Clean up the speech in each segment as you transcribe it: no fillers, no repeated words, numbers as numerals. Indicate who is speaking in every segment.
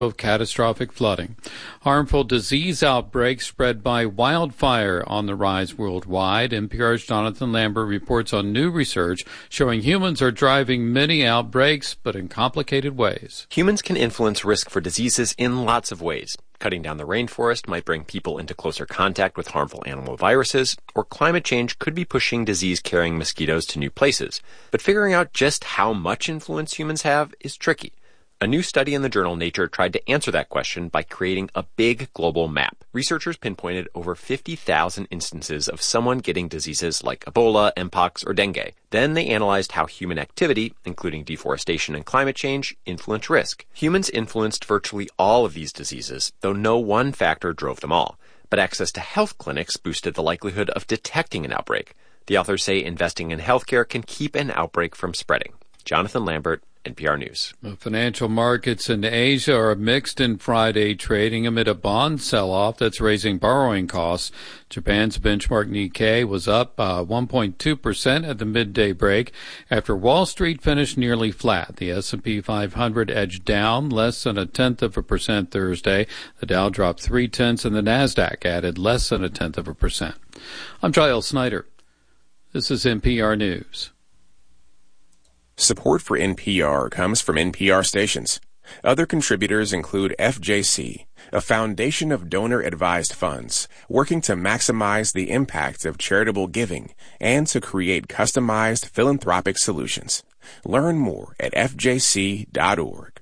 Speaker 1: of catastrophic flooding. Harmful disease outbreaks spread by wildfire on the rise worldwide. NPR's Jonathan Lambert reports on new research showing humans are driving many outbreaks, but in complicated ways.
Speaker 2: Humans can influence risk for diseases in lots of ways. Cutting down the rainforest might bring people into closer contact with harmful animal viruses, or climate change could be pushing disease-carrying mosquitoes to new places. But figuring out just how much influence humans have is tricky. A new study in the journal Nature tried to answer that question by creating a big global map. Researchers pinpointed over 50,000 instances of someone getting diseases like Ebola, Mpox, or dengue. Then they analyzed how human activity, including deforestation and climate change, influence risk. Humans influenced virtually all of these diseases, though no one factor drove them all. But access to health clinics boosted the likelihood of detecting an outbreak. The authors say investing in healthcare can keep an outbreak from spreading. Jonathan Lambert, NPR News.
Speaker 1: The financial markets in Asia are mixed in Friday trading amid a bond sell-off that's raising borrowing costs. Japan's benchmark Nikkei was up 1.2% at the midday break after Wall Street finished nearly flat. The S&P 500 edged down less than 0.1% Thursday. The Dow dropped 0.3 and the Nasdaq added less than 0.1%. I'm Giles Snyder. This is NPR News.
Speaker 3: Support for NPR comes from NPR stations. Other contributors include FJC, a foundation of donor-advised funds working to maximize the impact of charitable giving and to create customized philanthropic solutions. Learn more at fjc.org.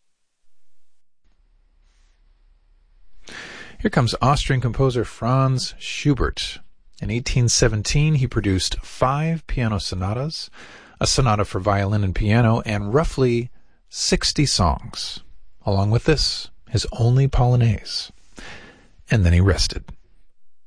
Speaker 4: Here comes Austrian composer Franz Schubert. In 1817, he produced 5 piano sonatas, a sonata for violin and piano, and roughly 60 songs. Along with this, his only Polonaise. And then he rested.